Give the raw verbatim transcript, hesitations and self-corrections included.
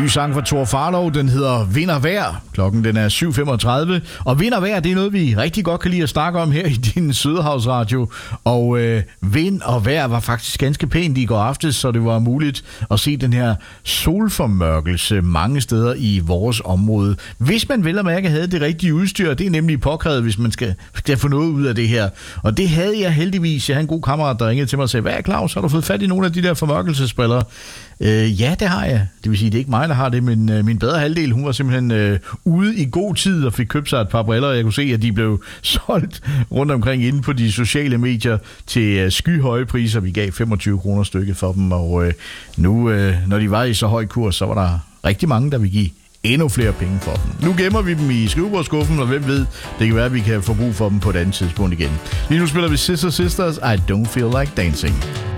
Ny sang fra Thor Farlov, den hedder Vind og Vejr. Klokken den er syv femogtredive, og vind og vejr, det er noget, vi rigtig godt kan lide at snakke om her i din Sødehavsradio. Og øh, vind og vejr var faktisk ganske pænt i går aftes, så det var muligt at se den her solformørkelse mange steder i vores område. Hvis man vel og mærke havde det rigtige udstyr, det er nemlig påkrævet, hvis man skal, skal få noget ud af det her. Og det havde jeg heldigvis. Jeg havde en god kammerat, der ringede til mig og sagde, hvad er Claus, har du fået fat i nogle af de der formørkelsesbriller? Øh, ja, det har jeg. Det vil sige, det er ikke mig, der har det, men øh, min bedre halvdel, hun var simpelthen øh, ude i god tid og fik købt sig et par briller, og jeg kunne se, at de blev solgt rundt omkring inde på de sociale medier til øh, skyhøje priser. Vi gav femogtyve kroner stykket for dem, og øh, nu, øh, når de var i så høj kurs, så var der rigtig mange, der ville give endnu flere penge for dem. Nu gemmer vi dem i skrivebordskuffen, og hvem ved, det kan være, at vi kan få brug for dem på et andet tidspunkt igen. Lige nu spiller vi Sister Sisters, I Don't Feel Like Dancing.